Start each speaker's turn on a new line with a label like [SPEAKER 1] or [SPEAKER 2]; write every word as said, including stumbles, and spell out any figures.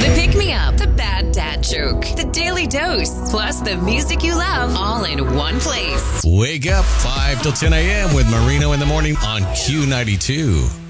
[SPEAKER 1] The Pick Me Up, the Bad Dad Joke, the Daily Dose, plus the music you love all in one place.
[SPEAKER 2] Wake up five till ten a.m. with Marino in the morning on Q ninety-two.